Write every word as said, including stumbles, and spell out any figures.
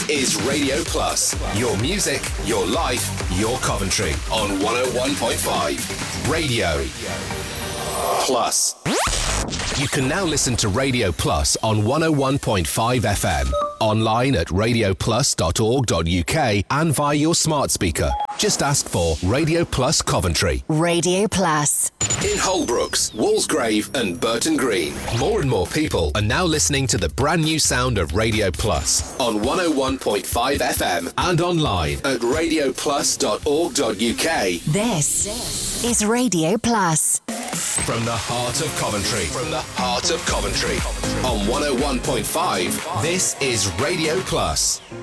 is Radio Plus. Your music, your life, your Coventry on one oh one point five. Radio Plus. You can now listen to Radio Plus on one oh one point five F M, online at radio plus dot org dot U K and via your smart speaker. Just ask for Radio Plus Coventry. Radio Plus. In Holbrooks, Walsgrave and Burton Green, more and more people are now listening to the brand new sound of Radio Plus on one oh one point five F M and online at radio plus dot org dot U K. This is Radio Plus. From the heart of Coventry, from the heart of Coventry, on one oh one point five, this is Radio Plus.